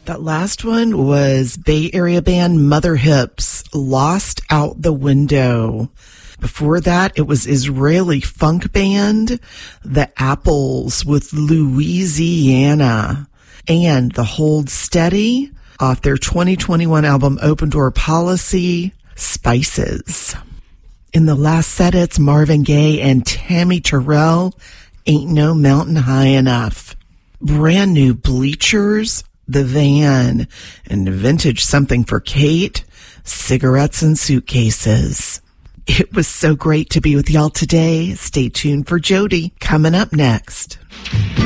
That last one was Bay Area band Mother Hips, Lost Out the Window. Before that, it was Israeli funk band, The Apples with Louisiana, and The Hold Steady off their 2021 album Open Door Policy, Spices. In the last set, it's Marvin Gaye and Tammy Terrell, Ain't No Mountain High Enough. Brand new Bleachers, The Van, and vintage something for Kate, Cigarettes and Suitcases. It was so great to be with y'all today. Stay tuned for Jody coming up next.